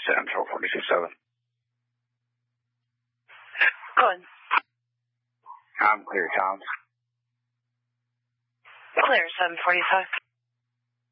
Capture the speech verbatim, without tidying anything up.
Central, forty-six seven. Go ahead. I'm clear, Tom. Clear, seven forty-five.